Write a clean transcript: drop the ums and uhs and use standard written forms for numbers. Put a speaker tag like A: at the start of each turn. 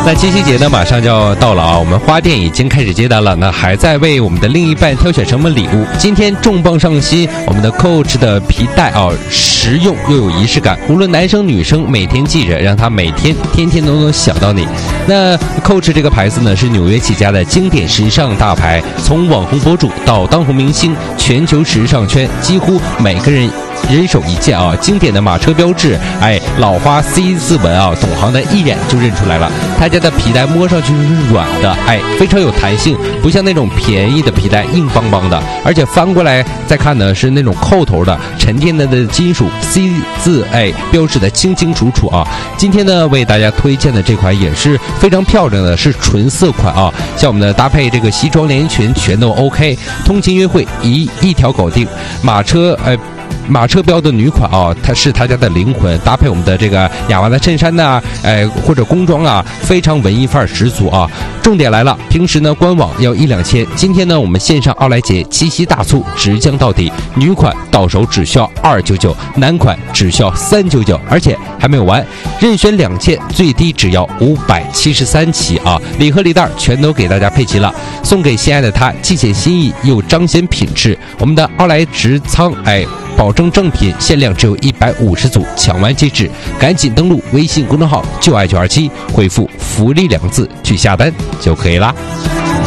A: 那七夕节呢马上就要到了啊，我们花店已经开始接单了，那还在为我们的另一半挑选什么礼物。今天重磅上新，我们的 Coach 的皮带啊，实用又有仪式感，无论男生女生每天记着，让他每天天天都能想到你。那 Coach 这个牌子呢是纽约起家的经典时尚大牌，从网红博主到当红明星，全球时尚圈几乎每个人手一件啊，经典的马车标志，老花 C 字纹啊，懂行的一眼就认出来了。他家的皮带摸上去是软的，非常有弹性，不像那种便宜的皮带硬邦邦的，而且翻过来再看呢是那种扣头的沉甸甸的金属 C 字标志的清清楚楚啊。今天呢为大家推荐的这款也是非常漂亮的，是纯色款啊，像我们的搭配这个西装连衣裙全都 OK， 通勤约会一条搞定。马车标的女款啊，它是他家的灵魂，搭配我们的这个亚麻的衬衫呐，或者工装啊，非常文艺范儿十足啊。重点来了，平时呢官网要1-2千，今天呢我们线上奥莱节七夕大促直降到底，女款到手只需要299，男款只需要399，而且还没有完，任选2件，最低只要573起啊！礼盒礼袋全都给大家配齐了，送给心爱的他，既显心意又彰显品质。我们的奥莱直仓保证正品，限量只有150组，抢完即止，赶紧登录微信公众号就爱927，回复福利2个字去下单就可以啦。